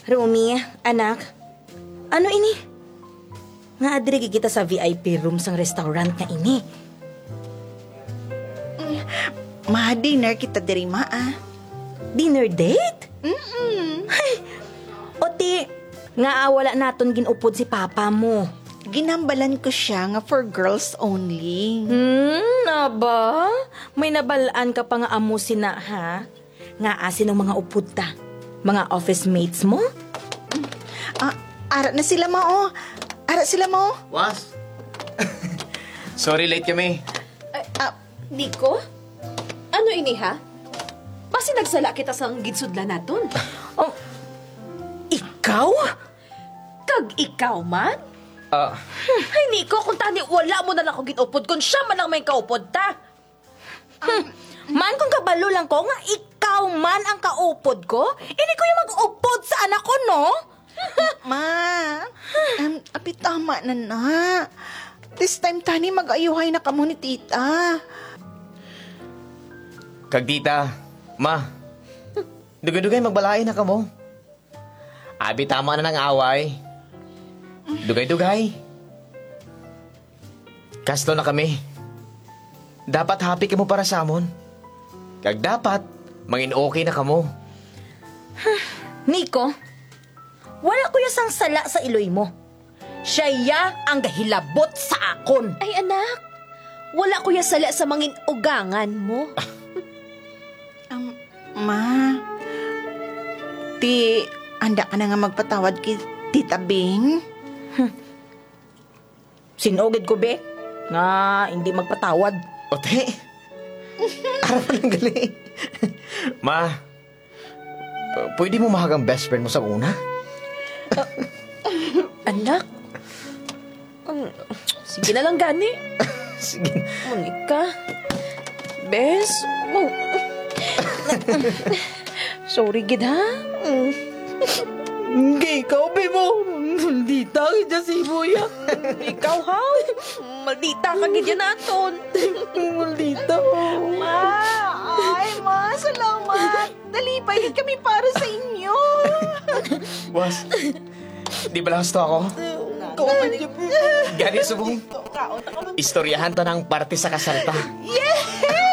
Rumi, anak. Ano ini? Nga adrigi kita sa VIP room sang restaurant nga ini. Ma-dinner kita diri Dinner date? Ay, oti, nga wala naton ginupod si papa mo. Ginambalan ko siya nga for girls only. Aba? May nabalaan ka pa nga amo sina, ha? Nga asin ang mga upod ta? Mga office mates mo? Ara na sila mo. Ara sila mo. Was? Sorry, late kami. Nico? Ano ini ha? Basi nagsala kita sang gidsudla naton. Oh, ikaw? Kag ikaw man? Ay Nico, kung tani wala mo na lang akong ginupod kung siya man lang may kaupod ta. Man kung kabalo lang ko nga ikaw man ang kaupod ko, hindi ko yung mag-upod sa anak ko, no? Ma, apit tama na. This time tani mag-ayuhay na kamo ni tita. Kag tita, ma. Dugay-dugay magbalain na ka mo. Abi tama na ng away. Dugay-dugay. Kasto na kami. Dapat happy ka mo para sa amon. Kag dapat, mangin okay na ka mo. Nico, wala ko yasang sala sa iloy mo. Siya ang gahilabot sa akon. Ay anak, wala ko sala sa mangin ugangan mo. Ma, anda ka na nga magpatawad kay Tita Bing? Sinugid ko, be, nga hindi magpatawad. Ote, araw lang gali. Ma, pwede mo mahagang best friend mo sa una? Anak? Sige na lang gani. Sige. Monica? Bes? Sorry, gid ha? Hindi, ikaw, be mo. Dita, kaya si Buya. Ikaw ha? Maldita ka gid yan aton. Maldita. Ma, salamat. Dalipay kami para sa inyo. Was, di ba lang gusto ako? Gani subong. Istoryahan to ng parte sa kasalta. Yes!